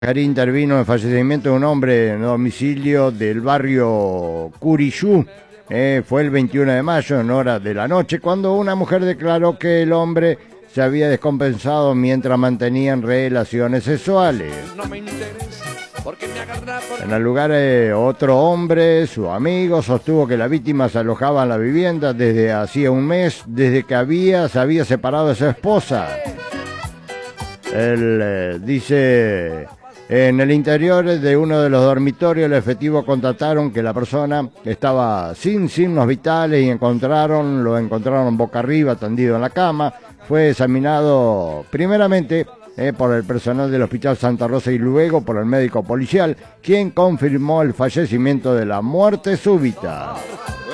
Jari intervino en el fallecimiento de un hombre en domicilio del barrio Curiyú. Fue el 21 de mayo, en horas de la noche, cuando una mujer declaró que el hombre se había descompensado mientras mantenían relaciones sexuales. En el lugar, otro hombre, su amigo, sostuvo que la víctima se alojaba en la vivienda desde hacía un mes, desde que se había separado de su esposa. Él dice... En el interior de uno de los dormitorios, el efectivo constataron que la persona estaba sin signos vitales y lo encontraron boca arriba, tendido en la cama. Fue examinado primeramente por el personal del Hospital Santa Rosa y luego por el médico policial, quien confirmó el fallecimiento de la muerte súbita.